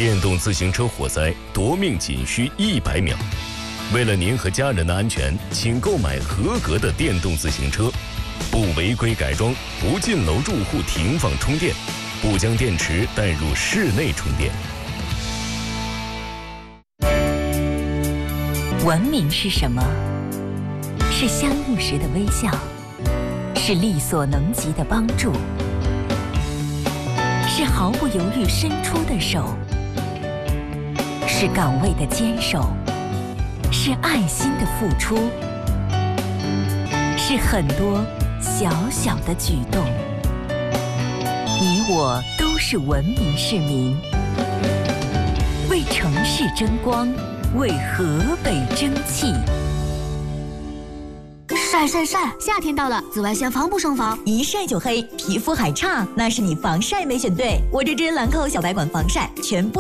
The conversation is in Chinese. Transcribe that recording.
电动自行车火灾夺命仅需100秒。为了您和家人的安全，请购买合格的电动自行车，不违规改装，不进楼住户停放充电，不将电池带入室内充电。 文明是什么？是相遇时的微笑，是力所能及的帮助，是毫不犹豫伸出的手，是岗位的坚守，是爱心的付出，是很多小小的举动。你我都是文明市民，为城市争光，为河北争气。 晒晒晒！夏天到了，紫外线防不胜防， 一晒就黑，皮肤还差，那是你防晒没选对。我这支兰蔻小白管防晒全部